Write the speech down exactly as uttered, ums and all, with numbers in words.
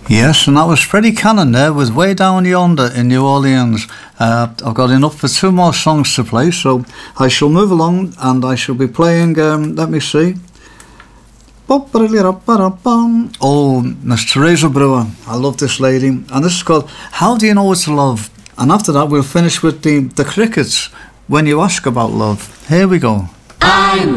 Yes, and that was Freddie Cannon there with Way Down Yonder in New Orleans. Uh, I've got enough for two more songs to play, so I shall move along and I shall be playing, um, let me see. Oh, Miss Teresa Brewer. I love this lady. And this is called How Do You Know It's Love? And after that, we'll finish with the, the Crickets, When You Ask About Love. Here we go. I'm